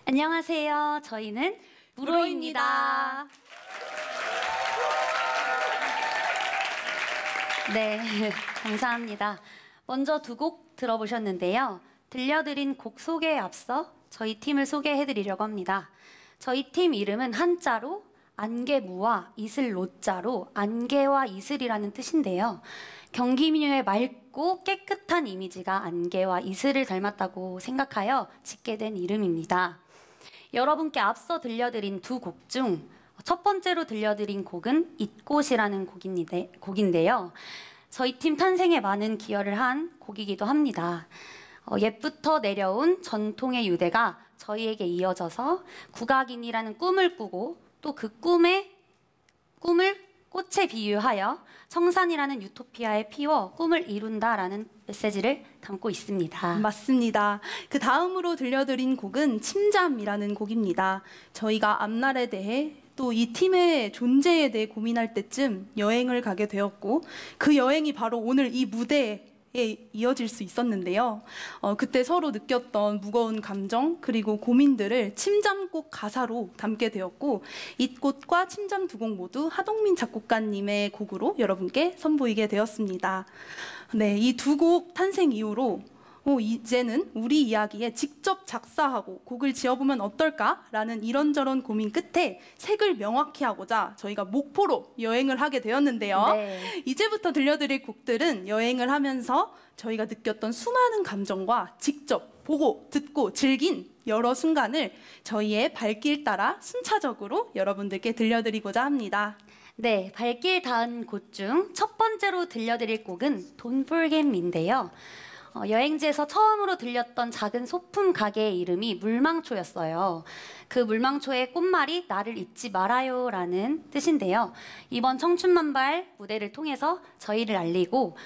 안녕하세요. 저희는 무로입니다. 네, 감사합니다. 먼저 두 곡 들어보셨는데요. 들려드린 곡 소개에 앞서 저희 팀을 소개해드리려고 합니다. 저희 팀 이름은 한자로 안개무와 이슬로자로 안개와 이슬이라는 뜻인데요. 경기민요의 맑고 깨끗한 이미지가 안개와 이슬을 닮았다고 생각하여 짓게 된 이름입니다. 여러분께 앞서 들려드린 두 곡 중 첫 번째로 들려드린 곡은 잇꽃이라는 곡인데요. 저희 팀 탄생에 많은 기여를 한 곡이기도 합니다. 옛부터 내려온 전통의 유대가 저희에게 이어져서 국악인이라는 꿈을 꾸고 또 그 꿈을 꽃에 비유하여 청산이라는 유토피아에 피워 꿈을 이룬다라는 메시지를 담고 있습니다. 맞습니다. 그 다음으로 들려드린 곡은 침잠이라는 곡입니다. 저희가 앞날에 대해 또 이 팀의 존재에 대해 고민할 때쯤 여행을 가게 되었고 그 여행이 바로 오늘 이 무대에 이어질 수 있었는데요. 그때 서로 느꼈던 무거운 감정 그리고 고민들을 침잠곡 가사로 담게 되었고 잇꽃과 침잠 두 곡 모두 하동민 작곡가님의 곡으로 여러분께 선보이게 되었습니다. 네, 이 두 곡 탄생 이후로 이제는 우리 이야기에 직접 작사하고 곡을 지어보면 어떨까라는 이런저런 고민 끝에 색을 명확히 하고자 저희가 목포로 여행을 하게 되었는데요. 네. 이제부터 들려드릴 곡들은 여행을 하면서 저희가 느꼈던 수많은 감정과 직접 보고 듣고 즐긴 여러 순간을 저희의 발길 따라 순차적으로 여러분들께 들려드리고자 합니다. 네, 발길 닿은 곳 중 첫 번째로 들려드릴 곡은 Don't Forget Me인데요. 여행지에서 처음으로 들렸던 작은 소품 가게의 이름이 물망초였어요. 그 물망초의 꽃말이 나를 잊지 말아요라는 뜻인데요. 이번 청춘만발 무대를 통해서 저희를 알리고